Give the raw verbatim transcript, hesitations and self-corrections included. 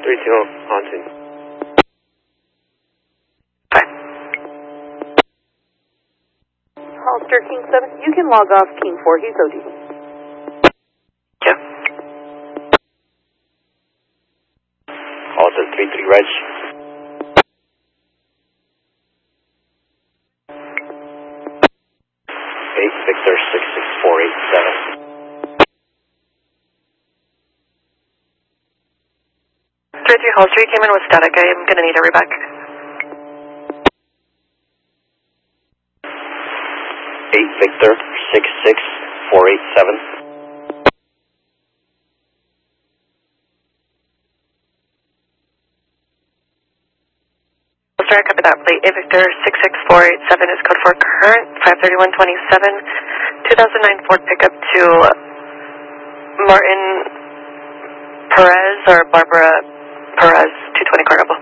three two on scene. Okay. Hollister King seven, you can log off King four, he's O D. Yeah. Hollister three three reg. eight Victor six six four eight seven. three three Hollister, you came in with static. I am going to need a reback. eight Victor six six four eight seven. Hollister, I copy that. Plate eight Victor six six four eight seven is code for current five thirty-one twenty-seven, two thousand nine Ford pickup to Martin Perez or Barbara Perez, two twenty Carnival.